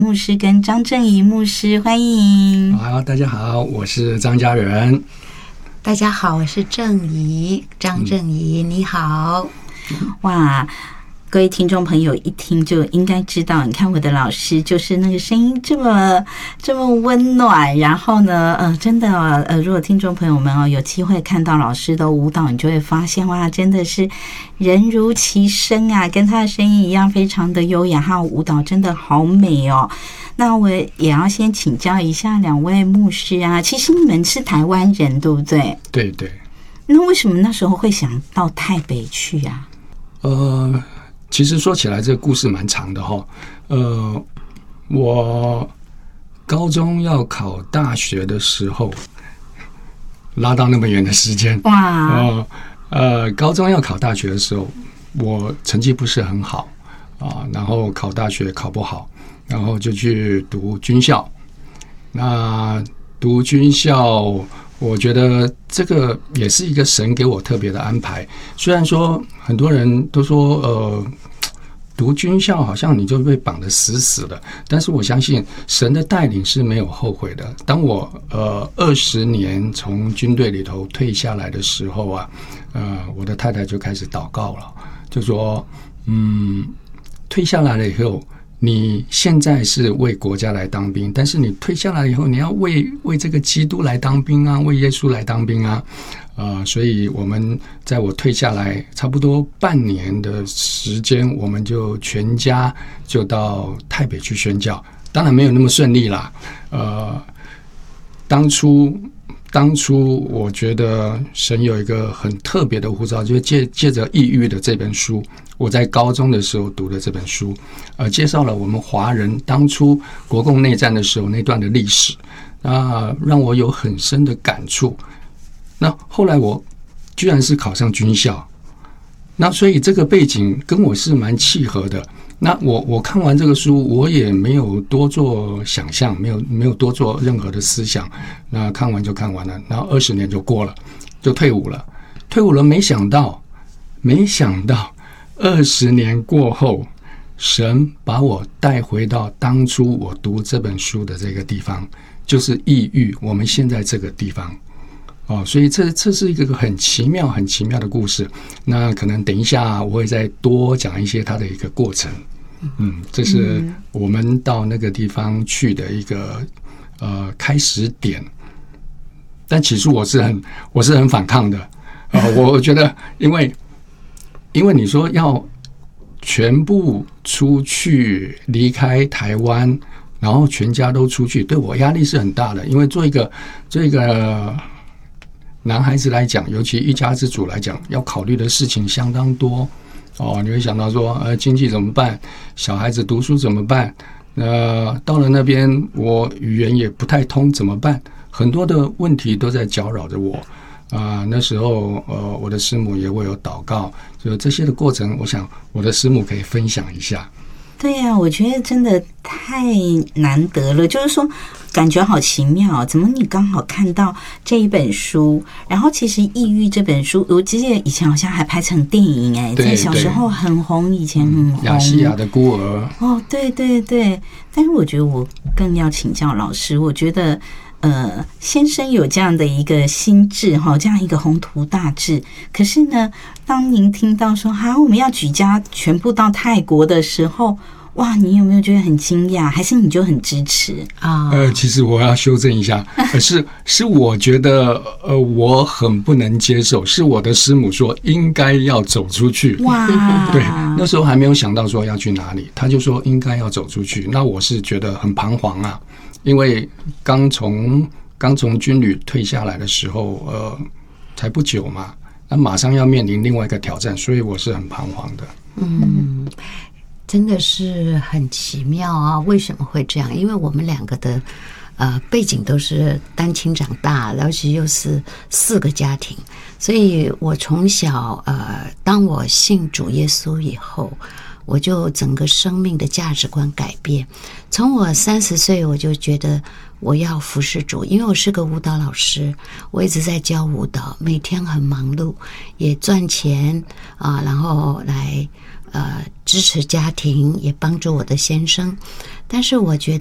牧师跟张正仪牧师，欢迎。 好，大家好，我是张家人。 大家好，我是正仪，张正仪，你好。 哇，各位听众朋友一听就应该知道，你看我的老师就是那个声音这么温暖，然后呢真的如果听众朋友们有机会看到老师的舞蹈，你就会发现哇，真的是人如其声啊，跟他的声音一样非常的优雅，他的舞蹈真的好美哦。那我也要先请教一下两位牧师啊，其实你们是台湾人对不对？ 对对。 那为什么那时候会想到台北去啊？ 其实说起来这个故事蛮长的哈。我高中要考大学的时候，拉到那么远的时间， 哇！ 高中要考大学的时候，我成绩不是很好啊，然后考大学考不好，然后就去读军校。那读军校，我觉得这个也是一个神给我特别的安排。虽然说很多人都说读军校好像你就被绑得死死的，但是我相信神的带领是没有后悔的。当我20年从军队里头退下来的时候啊，我的太太就开始祷告了，就说退下来了以后，你现在是为国家来当兵，但是你退下来以后，你要为这个基督来当兵啊，为耶稣来当兵啊。所以我们在我退下来差不多半年的时间，我们就全家就到台北去宣教。当然没有那么顺利啦。当初我觉得神有一个很特别的呼召，就是借着抑郁的这本书，我在高中的时候读的这本书，介绍了我们华人当初国共内战的时候那段的历史，让我有很深的感触。那后来我居然是考上军校，那所以这个背景跟我是蛮契合的。那我看完这个书，我也没有多做想象，没有多做任何的思想。那看完就看完了，然后20年就过了，就退伍了。没想到20年过后，神把我带回到当初我读这本书的这个地方，就是异域，我们现在这个地方。所以这是一个很奇妙的故事。那可能等一下我会再多讲一些它的一个过程。这是我们到那个地方去的一个开始点。但起初我是很反抗的。我觉得因为你说要全部出去离开台湾，然后全家都出去，对我压力是很大的。因为做一个男孩子来讲，尤其一家之主来讲，要考虑的事情相当多。你会想到说经济怎么办，小孩子读书怎么办，到了那边我语言也不太通怎么办，很多的问题都在搅扰着我。那时候我的师母也为我祷告，就这些的过程，我想我的师母可以分享一下。 对呀，我觉得真的太难得了，就是说感觉好奇妙，怎么你刚好看到这一本书，然后其实《抑郁》这本书，我记得以前好像还拍成电影在小时候很红，以前很红。 亚细亚的孤儿。 对对对，但是我觉得我更要请教老师，我觉得先生有这样的一个心智这样一个宏图大志，可是呢，当您听到说我们要举家全部到泰国的时候，哇，你有没有觉得很惊讶，还是你就很支持啊？ 其实我要修正一下，是我觉得我很不能接受，是我的师母说应该要走出去。 哇， 对，那时候还没有想到说要去哪里，他就说应该要走出去。那我是觉得很彷徨啊，因为刚从军旅退下来的时候，才不久嘛，那马上要面临另外一个挑战，所以我是很彷徨的。 真的是很奇妙啊！为什么会这样？因为我们两个的背景都是单亲长大，而且又是4个家庭，所以我从小当我信主耶稣以后，我就整个生命的价值观改变。从我30岁，我就觉得我要服侍主，因为我是个舞蹈老师，我一直在教舞蹈，每天很忙碌，也赚钱然后来支持家庭，也帮助我的先生。但是我觉